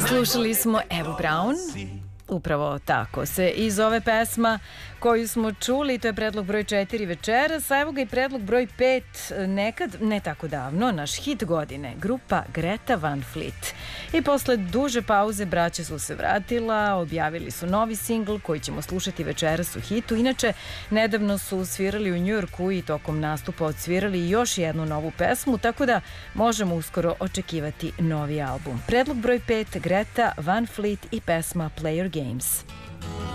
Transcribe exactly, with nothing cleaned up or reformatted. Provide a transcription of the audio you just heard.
Slušali smo Evu Braun. Upravo tako se i zove pesma koju smo čuli, to je predlog broj četiri večeras, a evo ga i predlog broj pet, nekad, ne tako davno, naš hit godine, grupa Greta Van Fleet. I posle duže pauze braća su se vratila, objavili su novi singl koji ćemo slušati večeras u hitu. Inače, nedavno su svirali u Njujorku i tokom nastupa odsvirali još jednu novu pesmu, tako da možemo uskoro očekivati novi album. Predlog broj pet, Greta Van Fleet i pesma Play Your Games.